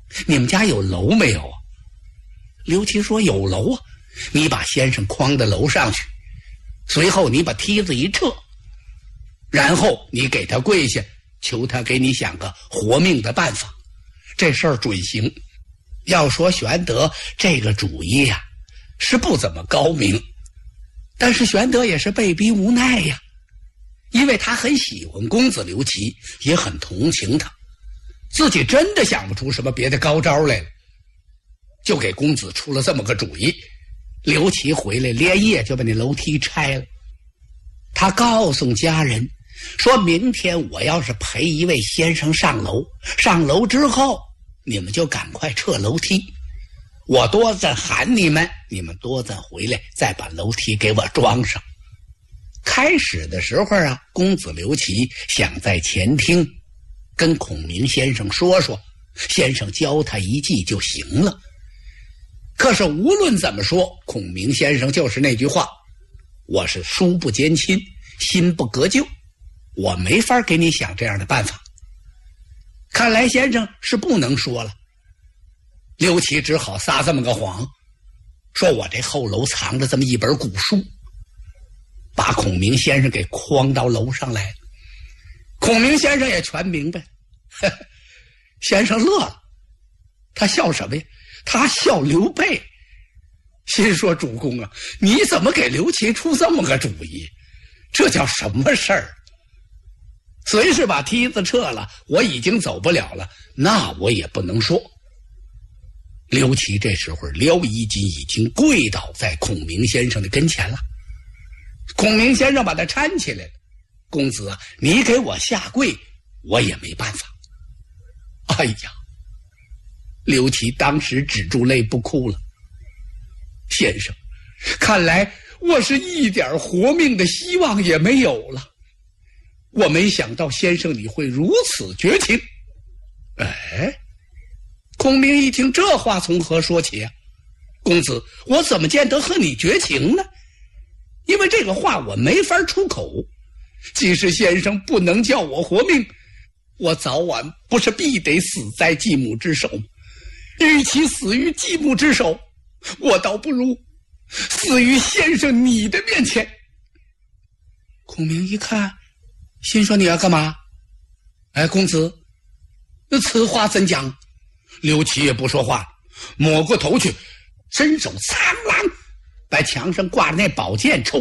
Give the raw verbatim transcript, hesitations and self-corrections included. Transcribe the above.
你们家有楼没有啊？刘琦说有楼啊，你把先生诓到楼上去，随后你把梯子一撤，然后你给他跪下，求他给你想个活命的办法，这事儿准行。要说玄德这个主意呀、啊，是不怎么高明，但是玄德也是被逼无奈呀，因为他很喜欢公子刘琦，也很同情他，自己真的想不出什么别的高招来了，就给公子出了这么个主意。刘琦回来连夜就把那楼梯拆了，他告诉家人说，明天我要是陪一位先生上楼，上楼之后你们就赶快撤楼梯，我多再喊你们，你们多再回来，再把楼梯给我装上。开始的时候啊，公子刘琦想在前厅跟孔明先生说说，先生教他一计就行了。可是无论怎么说，孔明先生就是那句话，我是书不兼亲，心不隔旧，我没法给你想这样的办法。看来先生是不能说了，刘琦只好撒这么个谎，说我这后楼藏着这么一本古书，把孔明先生给诓到楼上来了。孔明先生也全明白，呵呵，先生乐了，他笑什么呀？他笑刘备，心说主公啊，你怎么给刘琦出这么个主意？这叫什么事儿？随时把梯子撤了，我已经走不了了，那我也不能说。刘琦这时候撩衣襟已经跪倒在孔明先生的跟前了，孔明先生把他搀起来了，公子啊，你给我下跪，我也没办法。哎呀，刘琦当时止住泪不哭了。先生，看来我是一点活命的希望也没有了。我没想到先生你会如此绝情。哎，孔明一听这话从何说起啊？公子，我怎么见得和你绝情呢？因为这个话我没法出口。即使先生不能叫我活命，我早晚不是必得死在继母之手。与其死于继母之手，我倒不如死于先生你的面前。孔明一看，心说你要干嘛？哎，公子，那此话怎讲？刘琦也不说话，抹过头去，伸手苍啷把墙上挂着那宝剑抽